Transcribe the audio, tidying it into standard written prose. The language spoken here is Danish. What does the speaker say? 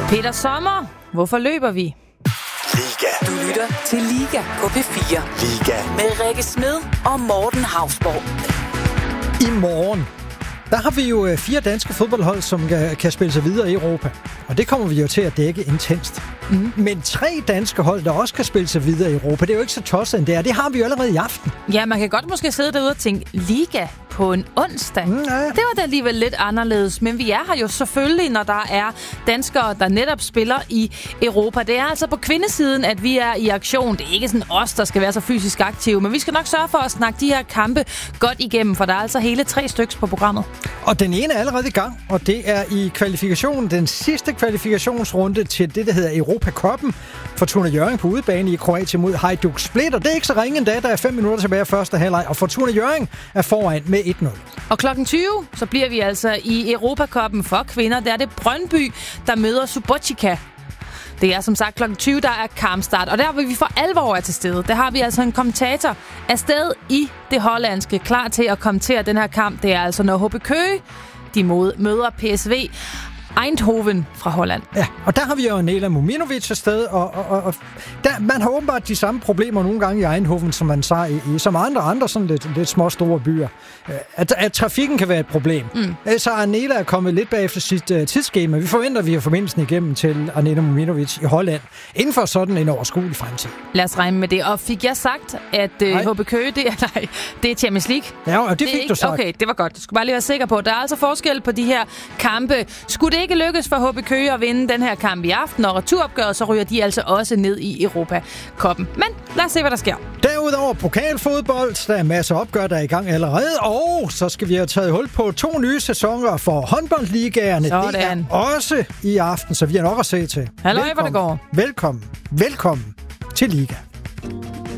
Peter Sommer, hvorfor løber vi? Liga. Du lytter til Liga på P4. Liga. Med Rikke Smed og Morten Hausborg. I morgen, der har vi jo 4 danske fodboldhold, som kan spille sig videre i Europa. Og det kommer vi jo til at dække intenst. Men 3 danske hold, der også kan spille sig videre i Europa, det er jo ikke så tosset end det er. Det har vi jo allerede i aften. Ja, man kan godt måske sidde derude og tænke, Liga på en onsdag. Ja. Det var da alligevel lidt anderledes. Men vi er her jo selvfølgelig, når der er danskere, der netop spiller i Europa. Det er altså på kvindesiden, at vi er i aktion. Det er ikke sådan os, der skal være så fysisk aktive. Men vi skal nok sørge for at snakke de her kampe godt igennem, for der er altså hele 3 stykker på programmet. Og den ene er allerede i gang, og det er i kvalifikationen, den sidste kvalifikationsrunde til det, der hedder Europa-Cupen. Fortuna Hjørring på udebane i Kroatien mod Hajduk Split, og det er ikke så ringe endda, der er 5 minutter tilbage af første halvleg, og Fortuna Hjørring er foran med 1-0. Og klokken 20, så bliver vi altså i Europa-Cupen for kvinder. Der er det Brøndby, der møder Subotica. Det er som sagt klokken 20, der er kampstart, og der vil vi for alvor er til stede. Der har vi altså en kommentator afsted i det hollandske, klar til at kommentere den her kamp. Det er altså når HB Køge, de møder PSV Eindhoven fra Holland. Ja, og der har vi jo Nela Muminovic afsted, og der, man har åbenbart de samme problemer nogle gange i Eindhoven, som man sagde i som andre sådan lidt små store byer. At trafikken kan være et problem. Så Nela er kommet lidt bag efter sit tidsskema. Vi forventer, at vi har forbindelsen igennem til Nela Muminovic i Holland inden for sådan en overskuelig fremtid. Lad os regne med det. Og fik jeg sagt, at HB Køge, det er Champions League? Ja, og det fik du sagt. Okay, det var godt. Jeg skulle bare lige være sikker på. Der er altså forskel på de her kampe. Skulle det ikke lykkes for HB Køge at vinde den her kamp i aften, og returopgøret, så ryger de altså også ned i Europa-Cupen. Men lad os se, hvad der sker. Derudover pokalfodbold. Der er masser af opgør, der er i gang allerede. Og så skal vi have taget hul på 2 nye sæsoner for håndboldligaerne. Sådan. Det er også i aften, så vi har nok at se til. Halløj, hvor det går. Velkommen til Liga.